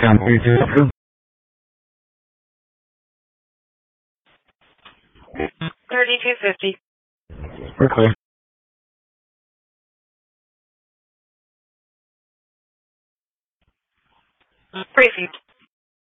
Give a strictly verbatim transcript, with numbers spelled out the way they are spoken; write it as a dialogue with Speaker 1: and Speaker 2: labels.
Speaker 1: Can we do it?
Speaker 2: thirty-two fifty.
Speaker 1: We're clear.
Speaker 2: Three feet.